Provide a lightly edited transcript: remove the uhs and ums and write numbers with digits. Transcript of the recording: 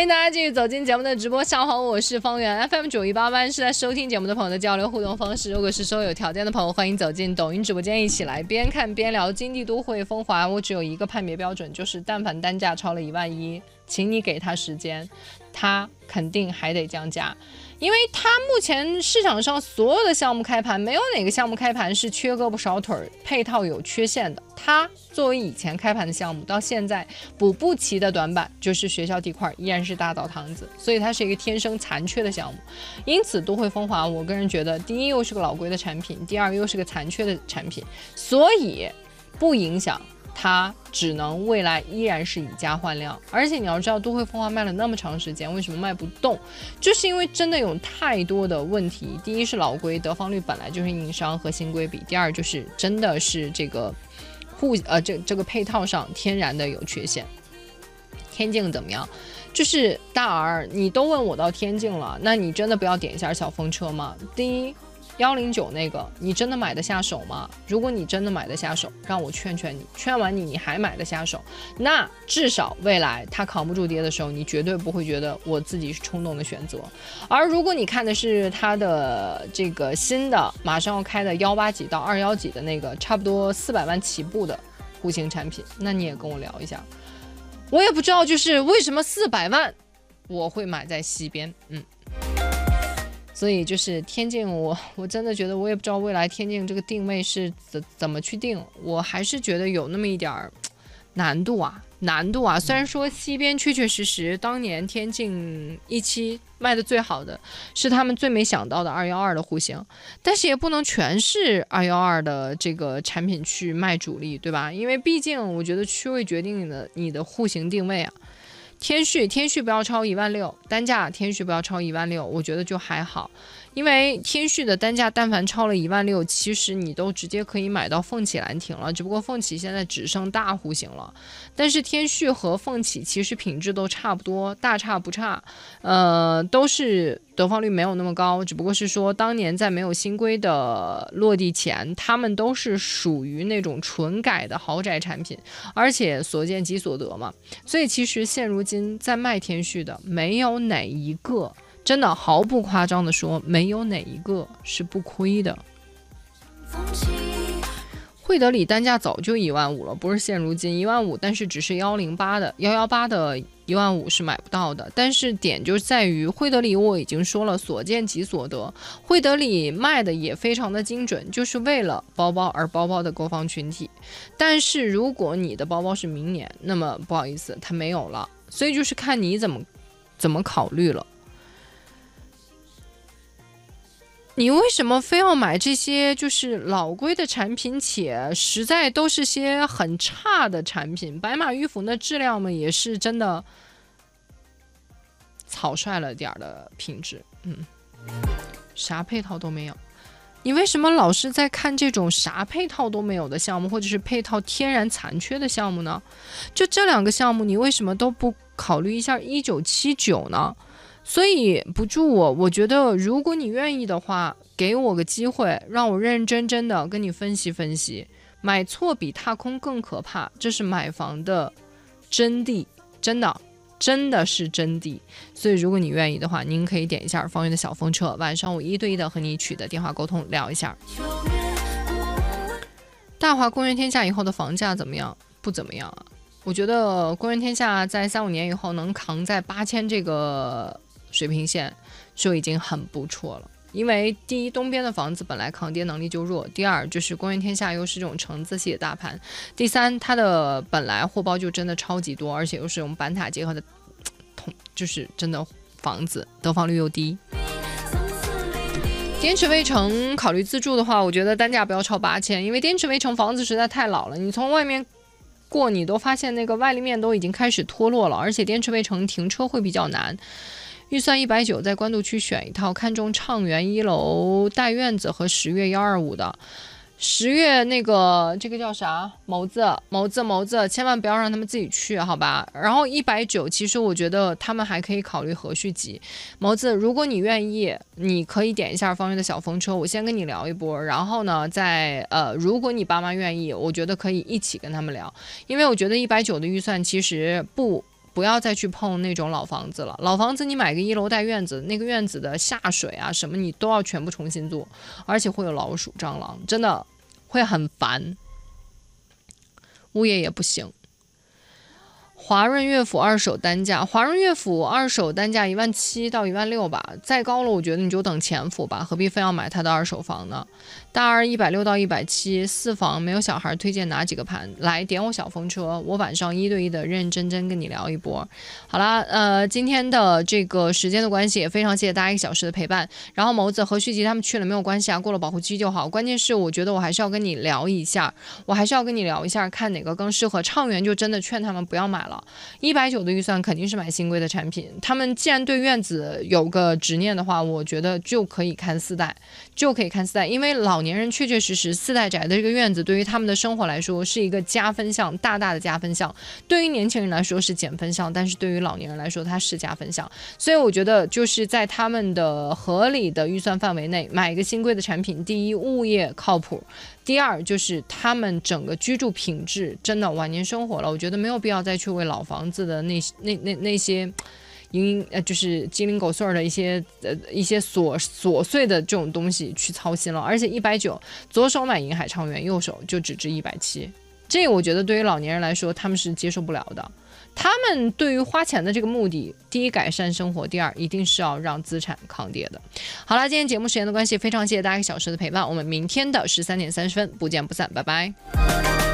欢迎大家继续走进节目的直播。上午好，我是方圆 FM9188，是在收听节目的朋友的交流互动方式。如果是说有条件的朋友，欢迎走进抖音直播间，一起来边看边聊经济都会风华。我只有一个判别标准，就是但凡单价超了11000，请你给他时间，他肯定还得降价。因为它目前市场上所有的项目开盘，没有哪个项目开盘是缺胳膊少腿配套有缺陷的。它作为以前开盘的项目，到现在补不齐的短板就是学校地块依然是大澡堂子，所以它是一个天生残缺的项目。因此都会风华，我个人觉得，第一又是个老规的产品，第二又是个残缺的产品，所以不影响它只能未来依然是以价换量。而且你要知道，都会风华卖了那么长时间，为什么卖不动？就是因为真的有太多的问题。第一是老规得方率本来就是硬伤和新规比，第二就是真的是这个这个配套上天然的有缺陷。天境怎么样？就是大儿，你都问我到天境了，那你真的不要点一下小风车吗？第一109那个，你真的买得下手吗？如果你真的买得下手，让我劝劝你，劝完你还买得下手，那至少未来它扛不住跌的时候，你绝对不会觉得我自己是冲动的选择。而如果你看的是它的这个新的马上要开的18几到21几的那个差不多400万起步的户型产品，那你也跟我聊一下。我也不知道就是为什么400万我会买在西边，所以就是天境，我真的觉得我也不知道未来天境这个定位是怎么去定，我还是觉得有那么一点难度啊。虽然说西边确确实实当年天境17卖的最好的是他们最没想到的212的户型，但是也不能全是212的这个产品去卖主力，对吧？因为毕竟我觉得区位决定你的户型定位啊。天序不要超16000，单价天序不要超16000，我觉得就还好。因为天序的单价但凡超了16000，其实你都直接可以买到凤起兰亭了，只不过凤起现在只剩大户型了。但是天序和凤起其实品质都差不多，大差不差，都是得方率没有那么高，只不过是说当年在没有新规的落地前，他们都是属于那种纯改的豪宅产品，而且所见即所得嘛。所以其实现如今在卖天序的，没有哪一个，真的毫不夸张的说，没有哪一个是不亏的。惠德里单价早就15000了，不是现如今15000，但是只是118的115是买不到的。但是点就在于惠德里，我已经说了，所见即所得。惠德里卖的也非常的精准，就是为了包包而包包的购房群体。但是如果你的包包是明年，那么不好意思，它没有了。所以就是看你怎么考虑了。你为什么非要买这些就是老规的产品，且实在都是些很差的产品？白马玉府那质量嘛，也是真的草率了点的品质，啥配套都没有。你为什么老是在看这种啥配套都没有的项目，或者是配套天然残缺的项目呢？就这两个项目，你为什么都不考虑一下1979呢？所以不助我觉得如果你愿意的话，给我个机会，让我认认真真的跟你分析分析。买错比踏空更可怕，这是买房的真谛，真的是真谛。所以如果你愿意的话，您可以点一下方圆的小风车，晚上我1对1的和你取得电话沟通聊一下。大华公园天下以后的房价怎么样？不怎么样啊。我觉得公园天下在3-5年以后能扛在8000这个水平线就已经很不错了。因为第一，东边的房子本来抗跌能力就弱；第二，就是公园天下又是这种橙子系的大盘；第三，它的本来货包就真的超级多，而且又是这种板塔结合的，就是真的房子得房率又低。滇池卫城考虑自住的话，我觉得单价不要超8000，因为滇池卫城房子实在太老了，你从外面过你都发现那个外立面都已经开始脱落了，而且滇池卫城停车会比较难。预算190，在关渡区选一套，看中畅园1楼带院子和10月125的。10月那个这个叫啥眸子，千万不要让他们自己去，好吧？然后190，其实我觉得他们还可以考虑和序级。眸子，如果你愿意，你可以点一下方圆的小风车，我先跟你聊一波，然后呢，如果你爸妈愿意，我觉得可以一起跟他们聊，因为我觉得190的预算其实不要再去碰那种老房子了。老房子你买个1楼带院子，那个院子的下水啊什么你都要全部重新做，而且会有老鼠、蟑螂，真的会很烦。物业也不行。华润乐府二手单价，华润乐府二手单价17000到16000吧，再高了我觉得你就等前府吧，何必非要买它的二手房呢？大二160到170，四房没有小孩，推荐哪几个盘？来点我小风车，我晚上1对1的认认真真跟你聊一波。好啦，今天的这个时间的关系，也非常谢谢大家1个小时的陪伴。然后谋子和续集他们去了没有关系啊，过了保护期就好。关键是我觉得我还是要跟你聊一下，看哪个更适合。畅园就真的劝他们不要买了。190的预算肯定是买新规的产品，他们既然对院子有个执念的话，我觉得就可以看4代，因为老年人确确实实4代宅的这个院子对于他们的生活来说是一个加分项，大大的加分项。对于年轻人来说是减分项，但是对于老年人来说它是加分项。所以我觉得就是在他们的合理的预算范围内买一个新规的产品，第一物业靠谱，第二就是他们整个居住品质真的晚年生活了，我觉得没有必要再去为老房子的那些就是鸡零狗碎的一些琐碎的这种东西去操心了。而且190左手买银海畅园，右手就只值170，这我觉得对于老年人来说他们是接受不了的。他们对于花钱的这个目的，第一改善生活，第二一定是要让资产抗跌的。好了，今天节目时间的关系，非常谢谢大家1个小时的陪伴，我们明天的13点30分不见不散，拜拜。